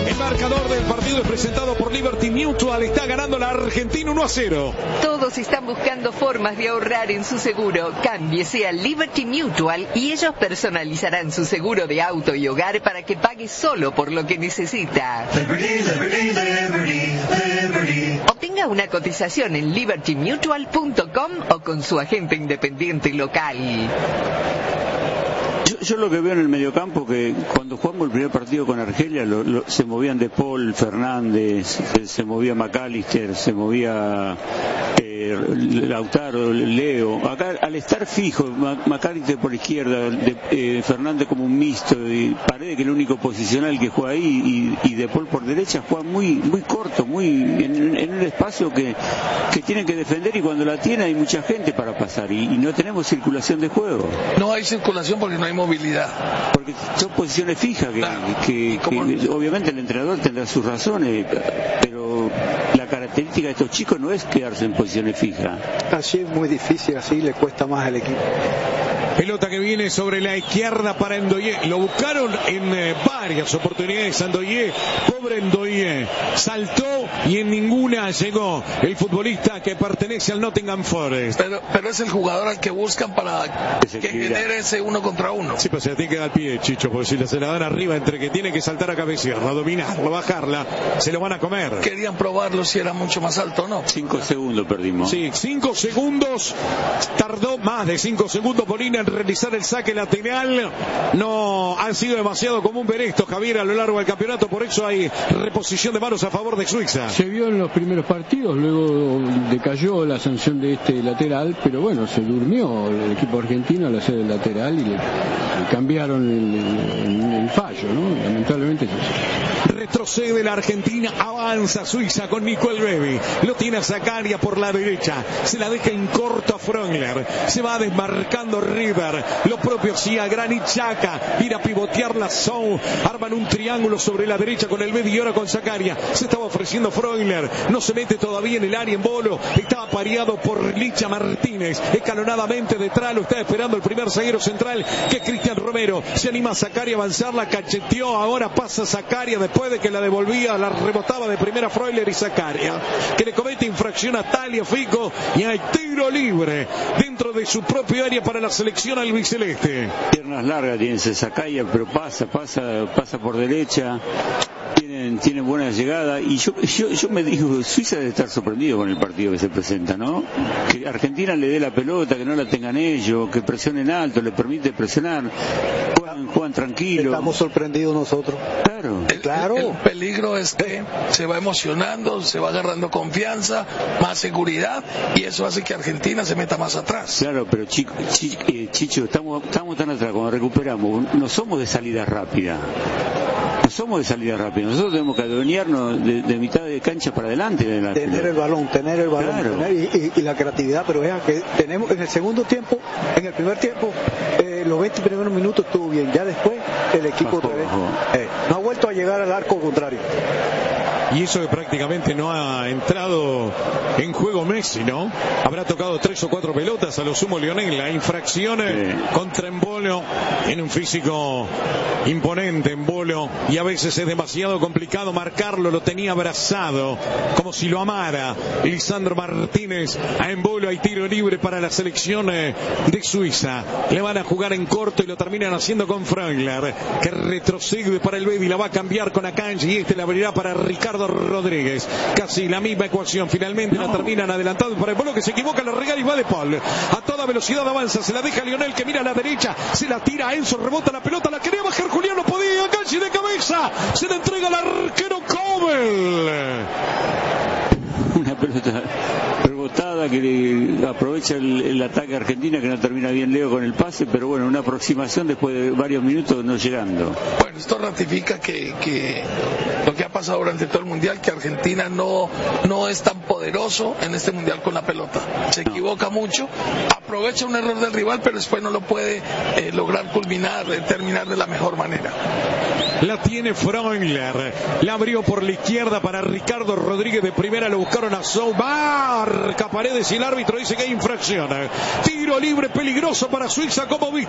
El marcador del partido es presentado por Liberty Mutual. Está ganando la Argentina 1-0. Todos están buscando formas de ahorrar en su seguro. Cámbiese a Liberty Mutual y ellos personalizarán su seguro de auto y hogar para que pague solo por lo que necesita. Obtenga una cotización en libertymutual.com o con su agente independiente local. Yo lo que veo en el mediocampo, que cuando jugamos el primer partido con Argelia se movían De Paul, Fernández, se movía McAllister, se movía Lautaro, Leo. Acá al estar fijo, McAllister por izquierda, Fernández como un mixto, y Paredes, que es el único posicional que juega ahí, y De Paul por derecha, juega muy corto, en un espacio que tienen que defender, y cuando la tiene hay mucha gente para pasar, y no tenemos circulación de juego. No hay circulación porque no hay movilidad. Porque son posiciones fijas que obviamente el entrenador tendrá sus razones, pero la característica de estos chicos no es quedarse en posiciones fijas. Así es muy difícil, así le cuesta más al equipo. Pelota que viene sobre la izquierda para Endoye. Lo buscaron en varias oportunidades Endoye. Pobre Endoye. Saltó y en ninguna llegó el futbolista que pertenece al Nottingham Forest. Pero es el jugador al que buscan para que genere ese 1 contra 1. Sí, pero se la tiene que dar al pie, Chicho, porque si se la dan arriba, entre que tiene que saltar a cabecearla, dominarla, bajarla, se lo van a comer. Querían probarlo si era mucho más alto o no. 5 segundos perdimos. Sí, 5 segundos. Tardó más de 5 segundos Molina en realizar el saque lateral. No han sido demasiado común ver esto, Javier, a lo largo del campeonato. Por eso hay reposición de manos a favor de Suiza. Se vio en los primeros partidos, luego decayó la sanción de este lateral, pero bueno, se durmió el equipo argentino al hacer el lateral y le cambiaron el fallo, ¿no? Lamentablemente es eso. Retrocede la Argentina, avanza Suiza con Nicole Bebi. Lo tiene a Zakaria por la derecha. Se la deja en corto a Frongler. Se va desmarcando River. Lo propio sí a Granit Xhaka. Ir a pivotear la zone. Arman un triángulo sobre la derecha con el Bebi y ahora con Zakaria. Se estaba ofreciendo Frongler. No se mete todavía en el área en Bolo. Estaba pareado por Licha Martínez. Escalonadamente detrás lo está esperando el primer zaguero central, que es Cristian Romero. Se anima a Zakaria a avanzar. La cacheteó. Ahora pasa Zakaria después de que la devolvía, la rebotaba de primera Freuler y Zakaria, que le comete infracción a Tagliafico y hay tiro libre dentro de su propio área para la selección albiceleste. Piernas largas tiene Zakaria, pero pasa por derecha. Tienen buena llegada, y yo me digo, Suiza debe estar sorprendido con el partido que se presenta, ¿no? Que Argentina le dé la pelota, que no la tengan ellos, que presionen alto, le permite presionar, juegan tranquilo. Estamos sorprendidos nosotros. Claro. El peligro es que se va emocionando, se va agarrando confianza, más seguridad, y eso hace que Argentina se meta más atrás. Claro, pero Chicho, estamos tan atrás, cuando recuperamos, no somos de salida rápida. Nosotros tenemos que adueñarnos de mitad de cancha para adelante. Tener el balón, claro. y la creatividad, pero vean que tenemos en el segundo tiempo, en el primer tiempo, los 20 primeros minutos estuvo bien, ya después el equipo otra vez no ha vuelto a llegar al arco contrario. Y eso que prácticamente no ha entrado en juego Messi, ¿no? Habrá tocado 3 o 4 pelotas, a lo sumo Lionel. La infracción contra Embolo, en un físico imponente Embolo, y a veces es demasiado complicado marcarlo. Lo tenía abrazado como si lo amara Lisandro Martínez a Embolo. Hay tiro libre para la selección de Suiza. Le van a jugar en corto y lo terminan haciendo con Frangler, que retrocede para el Bebi. La va a cambiar con Akanji y la abrirá para Ricardo Rodríguez. Casi la misma ecuación. Finalmente la terminan adelantado para Embolo, que se equivoca, la regala y va De Paul. A toda velocidad avanza, se la deja Lionel, que mira a la derecha, se la tira a Enzo, rebota la pelota, la quería bajar Julián, no podía, Akanji de cabeza, se la entrega al arquero Kobel. Una pelota rebotada que aprovecha el ataque argentino, que no termina bien Leo con el pase, pero bueno, una aproximación después de varios minutos no llegando. Bueno, esto ratifica que lo que ha pasado durante todo el mundial, que Argentina no es tan poderoso en este mundial con la pelota. Se equivoca mucho, aprovecha un error del rival, pero después no lo puede lograr culminar, terminar de la mejor manera. La tiene Freuler, la abrió por la izquierda para Ricardo Rodríguez, de primera lo buscaron a Sou, marca Paredes y el árbitro dice que hay infracción. Tiro libre peligroso para Suiza, como viste.